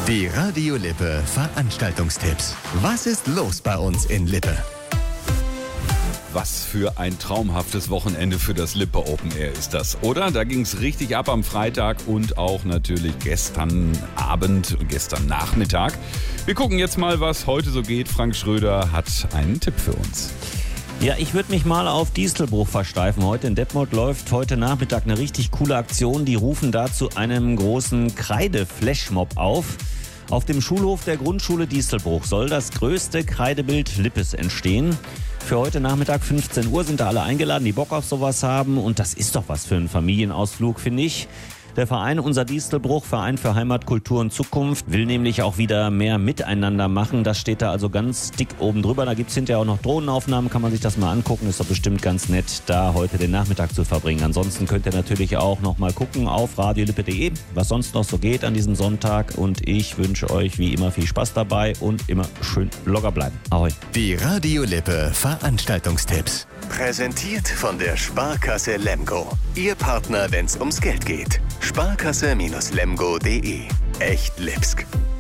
Die Radio Lippe Veranstaltungstipps. Was ist los bei uns in Lippe? Was für ein traumhaftes Wochenende für das Lippe Open Air ist das, oder? Da ging es richtig ab am Freitag und auch natürlich gestern Abend und gestern Nachmittag. Wir gucken jetzt mal, was heute so geht. Frank Schröder hat einen Tipp für uns. Ja, ich würde mich mal auf Distelbruch versteifen. Heute in Detmold läuft heute Nachmittag eine richtig coole Aktion. Die rufen da zu einem großen Kreide-Flashmob auf. Auf dem Schulhof der Grundschule Distelbruch soll das größte Kreidebild Lippes entstehen. Für heute Nachmittag 15 Uhr sind da alle eingeladen, die Bock auf sowas haben. Und das ist doch was für einen Familienausflug, finde ich. Der Verein Unser Distelbruch, Verein für Heimat, Kultur und Zukunft, will nämlich auch wieder mehr miteinander machen. Das steht da also ganz dick oben drüber. Da gibt es hinterher auch noch Drohnenaufnahmen, kann man sich das mal angucken. Ist doch bestimmt ganz nett, da heute den Nachmittag zu verbringen. Ansonsten könnt ihr natürlich auch noch mal gucken auf radiolippe.de, was sonst noch so geht an diesem Sonntag. Und ich wünsche euch wie immer viel Spaß dabei und immer schön locker bleiben. Ahoi. Die Radio Lippe Veranstaltungstipps. Präsentiert von der Sparkasse Lemgo. Ihr Partner, wenn es ums Geld geht. Sparkasse-lemgo.de. Echt Lipsk.